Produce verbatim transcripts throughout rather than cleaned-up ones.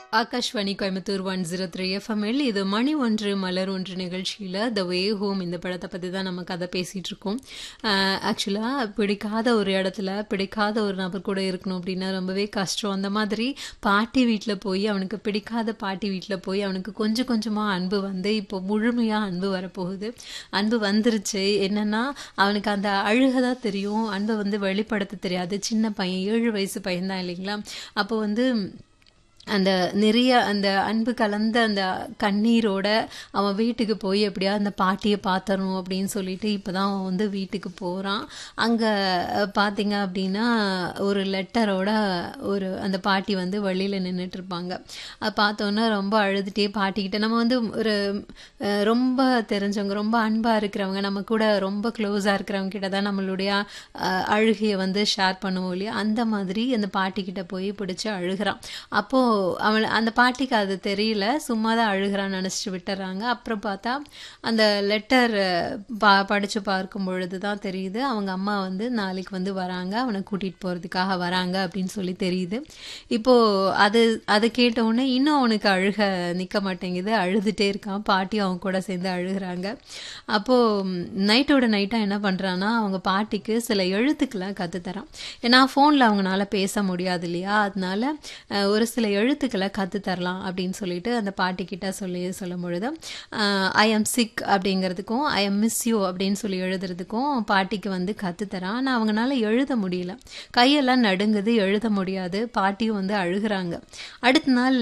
Akashvani Coimbatore one zero three எஃப்எம்எல் இது மணி ஒன்று மலர் ஒன்று நிகழ்ச்சியில் த வே ஹோம் இந்த படத்தை பற்றி தான் நம்ம கதை பேசிகிட்டு இருக்கோம். ஆக்சுவலாக பிடிக்காத ஒரு இடத்துல பிடிக்காத ஒரு நபர் கூட இருக்கணும் அப்படின்னா ரொம்பவே கஷ்டம். அந்த மாதிரி பாட்டி வீட்டில் போய் அவனுக்கு பிடிக்காத பாட்டி வீட்டில் போய் அவனுக்கு கொஞ்சம் கொஞ்சமாக அன்பு வந்து இப்போ முழுமையாக அன்பு வரப்போகுது. அன்பு வந்துருச்சு. என்னென்னா அவனுக்கு அந்த அழுகை தான் தெரியும், அன்பை வந்து வெளிப்படுத்த தெரியாது. சின்ன பையன், ஏழு வயசு பையன்தான் இல்லைங்களா. அப்போ வந்து அந்த நிறைய அந்த அன்பு கலந்த அந்த கண்ணீரோட அவன் வீட்டுக்கு போய் எப்படியா அந்த பாட்டியை பார்த்தரணும் அப்படின்னு சொல்லிட்டு இப்போ தான் அவன் வந்து வீட்டுக்கு போகிறான். அங்கே பார்த்தீங்க அப்படின்னா ஒரு லெட்டரோட ஒரு அந்த பாட்டி வந்து வழியில் நின்றுட்டுருப்பாங்க. அது பார்த்தோன்னா ரொம்ப அழுதுகிட்டே பாட்டிக்கிட்ட, நம்ம வந்து ஒரு ரொம்ப தெரிஞ்சவங்க, ரொம்ப அன்பாக இருக்கிறவங்க, நம்ம கூட ரொம்ப க்ளோஸாக இருக்கிறவங்க கிட்ட தான் நம்மளுடைய அழுகையை வந்து ஷேர் பண்ணுவோம் இல்லையா. அந்த மாதிரி அந்த பாட்டிக்கிட்ட போய் பிடிச்சி அழுகிறான். அப்போது அவன் அந்த பாட்டிக்கு அது தெரியல, சும்மா தான் அழுகிறான்னு நினச்சிட்டு விட்டுறாங்க. அப்புறம் பார்த்தா அந்த லெட்டர் பா படித்து பார்க்கும் பொழுது தான் தெரியுது அவங்க அம்மா வந்து நாளைக்கு வந்து வராங்க, அவனை கூட்டிகிட்டு போகிறதுக்காக வராங்க அப்படின்னு சொல்லி தெரியுது. இப்போது அது அதை கேட்டவுடனே இன்னும் அவனுக்கு அழுக நிற்க மாட்டேங்குது, அழுதுகிட்டே இருக்கான். பாட்டியும் அவங்க கூட சேர்ந்து அழுகிறாங்க. அப்போது நைட்டோட நைட்டாக என்ன பண்ணுறான்னா அவங்க பாட்டிக்கு சில எழுத்துக்களை கற்றுத்தரான். ஏன்னா ஃபோனில் அவங்களால பேச முடியாது இல்லையா, அதனால ஒரு சில எழுத்துக்களை கற்றுத்தரலாம் அப்படின்னு சொல்லிட்டு அந்த பாட்டிக்கிட்ட சொல்லி சொல்லும் பொழுது I am sick அப்படிங்கிறதுக்கும் I am miss you அப்படின்னு சொல்லி எழுதுறதுக்கும் பாட்டிக்கு வந்து கற்றுத்தரான். ஆனால் அவங்களால எழுத முடியல, கையெல்லாம் நடுங்குது, எழுத முடியாது. பாட்டியும் வந்து அழுகிறாங்க. அடுத்த நாள்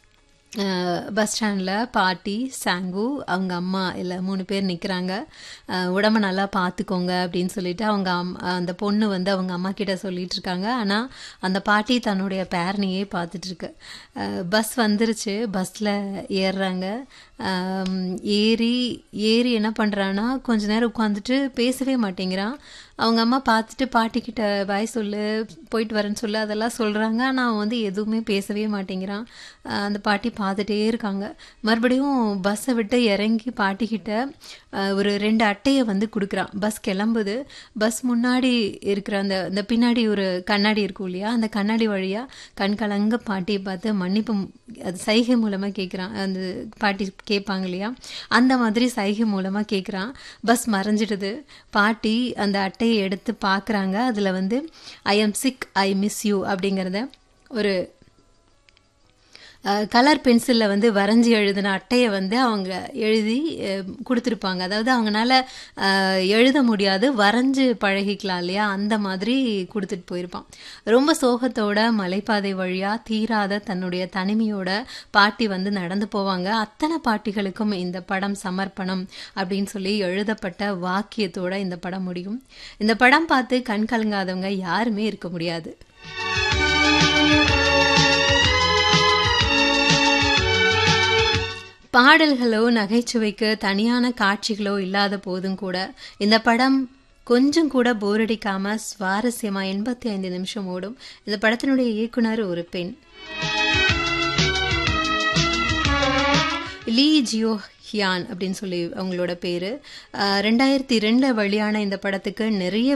பஸ் ஸ்டாண்டில் பாட்டி, சாங்கு, அவங்க அம்மா இல்லை மூணு பேர் நிற்கிறாங்க. உடம்பை நல்லா பார்த்துக்கோங்க அப்படின்னு சொல்லிட்டு அவங்க அம் அந்த பொண்ணு வந்து அவங்க அம்மா கிட்ட சொல்லிட்டு இருக்காங்க. ஆனால் அந்த பாட்டி தன்னுடைய பேரனையே பார்த்துட்ருக்கு. பஸ் வந்துருச்சு, பஸ்ஸில் ஏறுறாங்க. ஏறி ஏறி என்ன பண்ணுறான்னா கொஞ்ச நேரம் உட்காந்துட்டு பேசவே மாட்டேங்கிறான். அவங்க அம்மா பார்த்துட்டு பாட்டிக்கிட்ட பாய் சொல்லு, போயிட்டு வரேன்னு சொல்லு, அதெல்லாம் சொல்கிறாங்க. ஆனால் அவன் வந்து எதுவுமே பேசவே மாட்டேங்கிறான். அந்த பாட்டி பார்த்துட்டே இருக்காங்க. மறுபடியும் பஸ்ஸை விட்டு இறங்கி பாட்டிக்கிட்ட ஒரு ரெண்டு அட்டையை வந்து கொடுக்குறான். பஸ் கிளம்புது. பஸ் முன்னாடி இருக்கிற அந்த அந்த பின்னாடி ஒரு கண்ணாடி இருக்கும் இல்லையா, அந்த கண்ணாடி வழியாக கண் கலங்க பாட்டியை பார்த்து மன்னிப்பு அது சைகை மூலமாக கேட்குறான். அந்த பாட்டி கேட்பாங்க இல்லையா, அந்த மாதிரி சைகை மூலமாக கேட்குறான். பஸ் மறைஞ்சிடுது. பாட்டி அந்த அட்டையை எடுத்து பார்க்குறாங்க. அதில் வந்து I am sick I miss you அப்படிங்கிறத ஒரு கலர் பென்சிலில் வந்து வரைஞ்சி எழுதின அட்டையை வந்து அவங்க எழுதி கொடுத்துருப்பாங்க. அதாவது அவங்களால எழுத முடியாது, வரைஞ்சி பழகிக்கலாம் இல்லையா, அந்த மாதிரி கொடுத்துட்டு போயிருப்பான். ரொம்ப சோகத்தோட மலைப்பாதை வழியாக தீராத தன்னுடைய தனிமையோட பாட்டி வந்து நடந்து போவாங்க. அத்தனை பாட்டிகளுக்கும் இந்த படம் சமர்ப்பணம் அப்படின்னு சொல்லி எழுதப்பட்ட வாக்கியத்தோட இந்த படம் முடியும். இந்த படம் பார்த்து கண் கலங்காதவங்க யாருமே இருக்க முடியாது. பாடல்களோ நகைச்சுவைக்கு தனியான காட்சிகளோ இல்லாத போதும் கூட இந்த படம் கொஞ்சம் கூட போர் அடிக்காம சுவாரஸ்யமா எண்பத்தி ஐந்து நிமிஷம் ஓடும். இந்த படத்தினுடைய இயக்குனர் ஒரு பெண், லீ ஜியோ ஹியான் அப்படின்னு சொல்லி அவங்களோட பேரு. ரெண்டாயிரத்தி ரெண்டுல வெளியான இந்த படத்துக்கு நிறைய